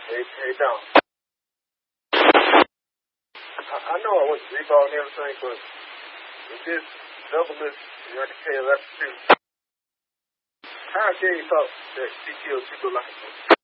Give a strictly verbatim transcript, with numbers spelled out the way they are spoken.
Hey, hey, down. I, I know I went to rebound and everything, but with this doubleness, you have to pay left two. How dare you thought that C T O people like it?